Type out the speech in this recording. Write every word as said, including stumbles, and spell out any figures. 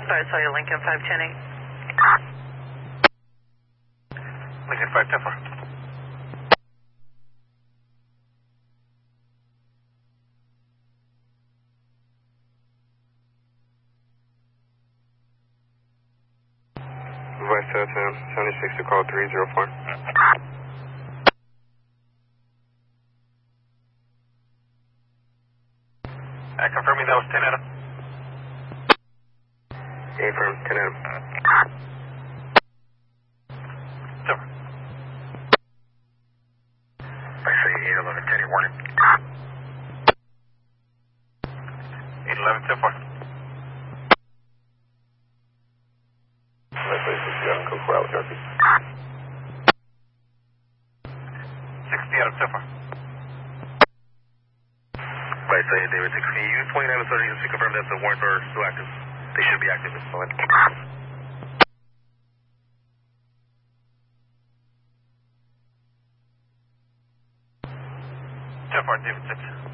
Sorry, I saw you, Lincoln five ten eight. Lincoln five ten four. Vice Town, seventy-six to call three zero four. Uh, confirming that was ten Adam. Affirm, ten Adam. Silver. I say eight eleven, ten eight warning. eight eleven ten four. Vice sixty-seven, code four, Albuquerque. sixty Adam ten four. Vice David six, can you use twenty-nine and thirty just to confirm that the warrants are still active? They should be active this moment. ten four, David six.